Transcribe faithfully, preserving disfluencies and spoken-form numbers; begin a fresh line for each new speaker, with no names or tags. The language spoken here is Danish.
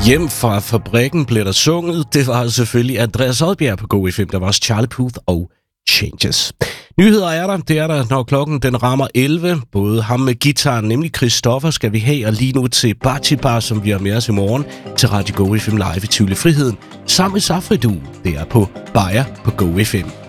Hjem fra fabrikken blev der sunget. Det var selvfølgelig Andreas Odbjerg på Go F M. Der var også Charlie Puth og Changes. Nyheder er der. Det er der, når klokken den rammer elleve. Både ham med gitaren, nemlig Christoffer, skal vi have, og lige nu til Batibar, som vi har med os i morgen, til Radio Go F M Live i Tivoli Friheden. Sammen med Safri Du. Det er på Bayer på Go F M.